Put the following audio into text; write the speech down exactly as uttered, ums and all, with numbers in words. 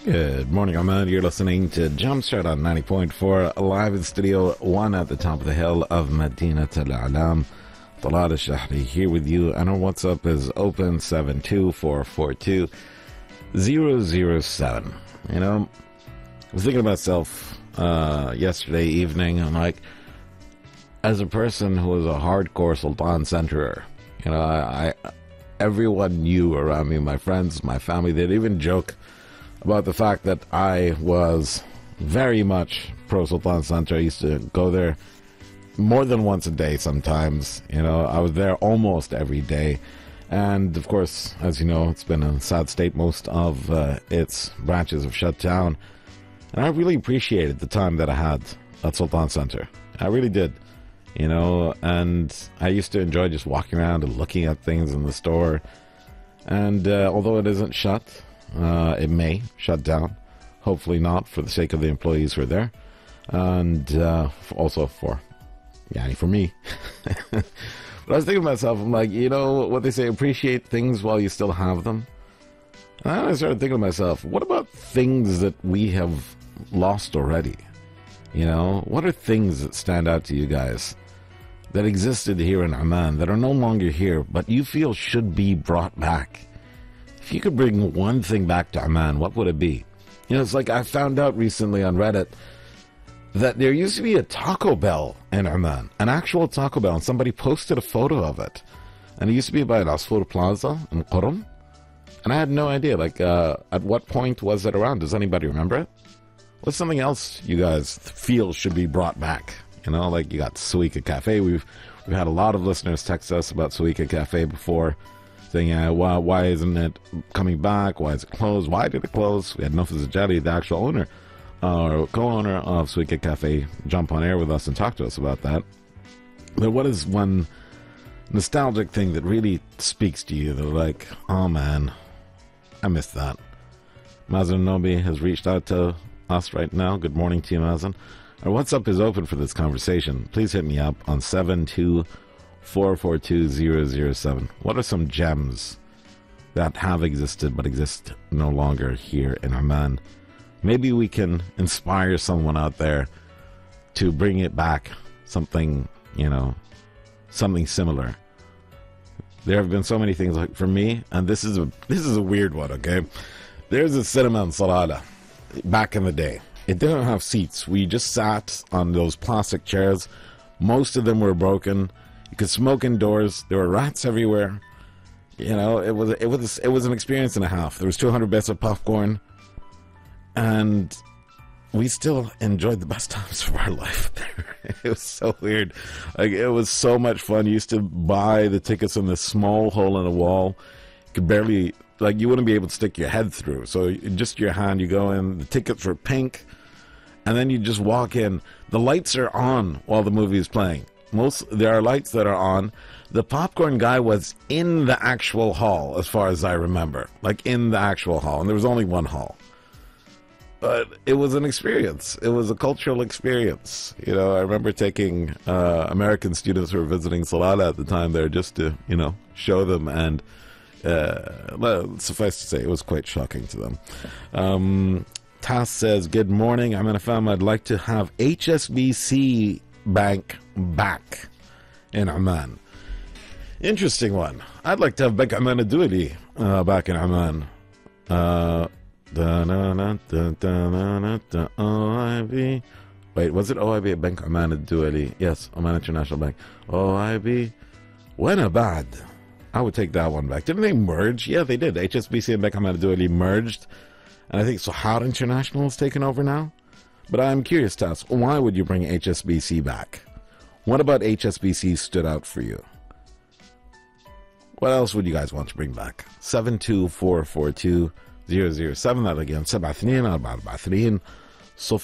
Good morning, Ahmed. You're listening to Jumpstart on ninety point four, live in Studio one at the top of the hill of Madinat Al-A'lam. Talal Al-Shahri here with you, and our WhatsApp is open seven two four four two zero zero seven. You know, I was thinking to myself uh, yesterday evening, I'm like, as a person who was a hardcore Sultan centerer, you know, I, I everyone knew around me, my friends, my family, they'd even joke about the fact that I was very much pro-Sultan Center. I used to go there more than once a day sometimes. You know, I was there almost every day. And, of course, as you know, it's been a sad state. Most of uh, its branches have shut down. And I really appreciated the time that I had at Sultan Center. I really did. You know, and I used to enjoy just walking around and looking at things in the store. And uh, although it isn't shut, Uh, it may shut down. Hopefully not, for the sake of the employees who are there. And uh, also for, yeah, for me. But I was thinking to myself, I'm like, you know what they say, appreciate things while you still have them. And then I started thinking to myself, what about things that we have lost already? You know, what are things that stand out to you guys that existed here in Amman that are no longer here, but you feel should be brought back? If you could bring one thing back to Amman, what would it be? You know, it's like I found out recently on Reddit that there used to be a Taco Bell in Amman, an actual Taco Bell, and somebody posted a photo of it. And it used to be by Asfour Plaza in Qurum. And I had no idea, like, uh, at what point was it around? Does anybody remember it? What's something else you guys feel should be brought back? You know, like you got Suika Cafe. We've, we've had a lot of listeners text us about Suika Cafe before, saying, uh, why, why isn't it coming back? Why is it closed? Why did it close? We had Nufuz Ajali, the actual owner, uh, or co-owner of Suika Cafe, jump on air with us and talk to us about that. But what is one nostalgic thing that really speaks to you? They're like, oh man, I missed that. Mazen Nobi has reached out to us right now. Good morning to you, Mazen. Our WhatsApp is open for this conversation. Please hit me up on seven two four four two zero zero seven. What are some gems that have existed but exist no longer here in Amman? Maybe we can inspire someone out there to bring it back, something, you know, something similar. There have been so many things, like for me, and this is a this is a weird one, okay? There's a cinema in Salalah back in the day. It didn't have seats. We just sat on those plastic chairs. Most of them were broken. You could smoke indoors. There were rats everywhere. You know, it was it was it was an experience and a half. There was two hundred bits of popcorn, and we still enjoyed the best times of our life there. It was so weird. Like, it was so much fun. You used to buy the tickets in this small hole in the wall. You could barely, like, you wouldn't be able to stick your head through. So just your hand, you go in. The tickets were pink, and then you just walk in. The lights are on while the movie is playing. Most there are lights that are on. The popcorn guy was in the actual hall, as far as I remember, like in the actual hall, and there was only one hall. But it was an experience. It was a cultural experience. You know, I remember taking uh, American students who were visiting Salalah at the time there just to, you know, show them, and uh, well, suffice to say, it was quite shocking to them. Um, Tass says, "Good morning. I'm in a fam. I'd like to have H S B C Bank back in Amman." Interesting one. I'd like to have Bank Amman Ad-Duwali uh, back in Amman. Uh, da, na, na, da, da, na, na, da, O I B. Wait, was it O I B at Bank Amman Ad-Duwali? Yes, Oman International Bank. O I B. When bad. I would take that one back. Didn't they merge? Yeah, they did. H S B C and Bank Amman Ad-Duwali merged. And I think Sahar International has taken over now. But I'm curious to ask, why would you bring H S B C back? What about H S B C stood out for you? What else would you guys want to bring back? seven two four four two zero zero seven. That again, seven two four four two zero zero seven.